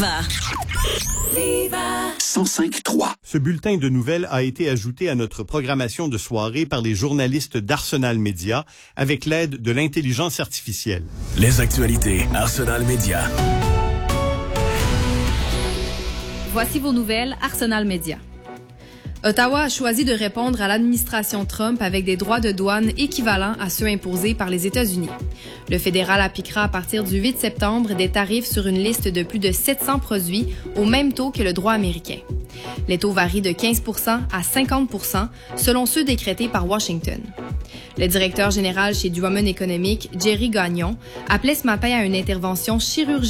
Viva! Viva! 105.3. Ce bulletin de nouvelles a été ajouté à notre programmation de soirée par les journalistes d'Arsenal Média avec l'aide de l'intelligence artificielle. Les actualités Arsenal Média. Voici vos nouvelles Arsenal Média. Ottawa a choisi de répondre à l'administration Trump avec des droits de douane équivalents à ceux imposés par les États-Unis. Le fédéral appliquera à partir du 8 septembre des tarifs sur une liste de plus de 700 produits au même taux que le droit américain. Les taux varient de 15 % à 50 % selon ceux décrétés par Washington. Le directeur général chez Duhamel Economic, Jerry Gagnon, appelait ce matin à une intervention chirurgicale